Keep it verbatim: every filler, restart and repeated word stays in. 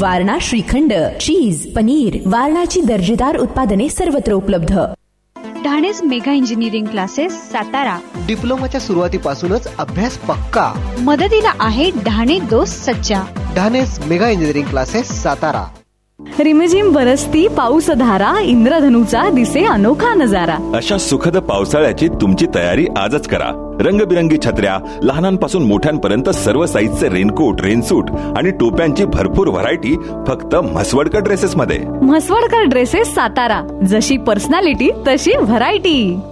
वारणा श्रीखंड, चीज, पनीर, वारणाची दर्जेदार उत्पादने सर्वत्र उपलब्ध. ढाणेस मेगा इंजिनिअरिंग क्लासेस सातारा. डिप्लोमाच्या सुरुवातीपासूनच अभ्यास पक्का. मदतीला आहे ढाणे दोस्त सच्चा. ढाणेस मेगा इंजिनिअरिंग क्लासेस सातारा. रिमझिम बरसती पाऊसधारा, इंद्रधनुचा दिसे अनोखा नजारा. अशा सुखद पावसाळ्याची तुमची तयारी आजच करा. रंगबिरंगी छत्र्या, लहानांपासून मोठ्यांपर्यंत सर्व साईजचे रेनकोट, रेनसूट आणि टोप्यांची भरपूर व्हरायटी फक्त म्हसवडकर ड्रेसेस मध्ये. म्हसवडकर ड्रेसेस सातारा. जशी पर्सनॅलिटी तशी व्हरायटी.